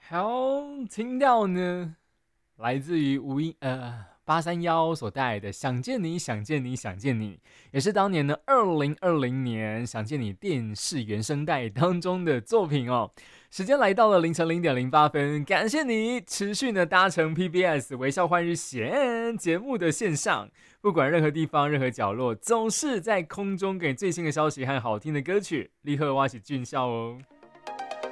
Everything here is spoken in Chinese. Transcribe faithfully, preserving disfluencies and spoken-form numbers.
好，听到呢，来自于吴音呃八三幺所带来的《想见你，想见你，想见你》，也是当年的二零二零年《想见你》电视原声带当中的作品哦。时间来到了凌晨零点零八分，感谢你持续的搭乘 P B S 微笑换日线节目的线上，不管任何地方、任何角落，总是在空中给最新的消息和好听的歌曲。立刻挖起俊笑哦。